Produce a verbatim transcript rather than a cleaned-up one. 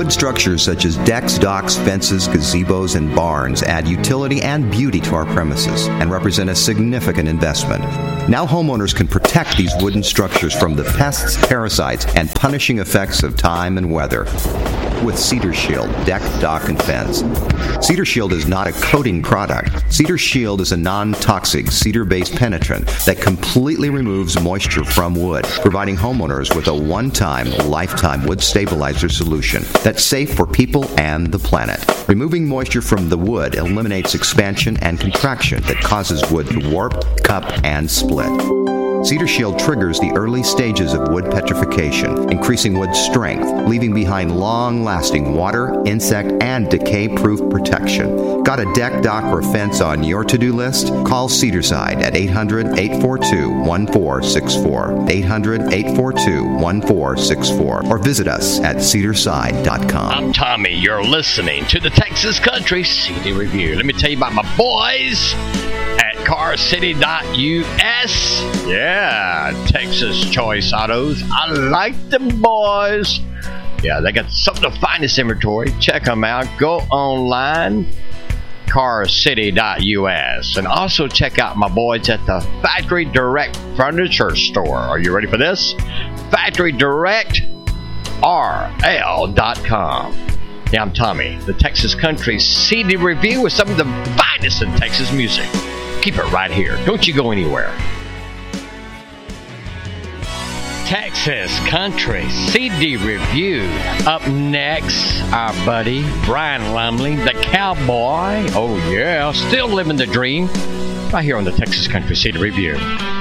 Wood structures such as decks, docks, fences, gazebos, and barns add utility and beauty to our premises and represent a significant investment. Now homeowners can protect these wooden structures from the pests, parasites, and punishing effects of time and weather with Cedar Shield deck, dock, and fence. Cedar Shield is not a coating product. Cedar Shield is a non-toxic cedar-based penetrant that completely removes moisture from wood, providing homeowners with a one-time, lifetime wood stabilizer solution that's safe for people and the planet. Removing moisture from the wood eliminates expansion and contraction that causes wood to warp, cup, and split. Cedar Shield triggers the early stages of wood petrification, increasing wood strength, leaving behind long-lasting water, insect, and decay-proof protection. Got a deck, dock, or fence on your to-do list? Call Cedarside at eight hundred, eight four two, one four six four, eight hundred, eight four two, one four six four, or visit us at cedarside dot com. I'm Tommy. You're listening to the Texas Country C D Review. Let me tell you about my boys at car city dot U S. Yeah, Texas Choice Autos. I like them boys. Yeah, they got some of the finest inventory. Check them out. Go online, car city dot U S. And also check out my boys at the Factory Direct Furniture Store. Are you ready for this? Factory Direct R L dot com. Yeah, I'm Tommy. The Texas Country C D Review with some of the finest in Texas music. Keep it right here. Don't you go anywhere. Texas Country C D Review. Up next, our buddy Brian Lumley, the cowboy. Oh yeah, still living the dream. Right here on the Texas Country C D Review.